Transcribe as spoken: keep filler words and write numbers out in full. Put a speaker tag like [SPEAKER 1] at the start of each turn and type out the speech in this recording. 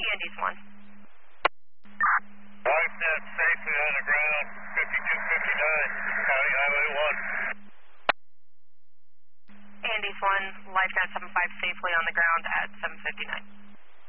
[SPEAKER 1] Andes one.
[SPEAKER 2] LifeNet safely on the ground, fifty-two fifty-nine, County Highway one.
[SPEAKER 1] Andes one, LifeNet seven five safely on the ground at seven fifty-nine.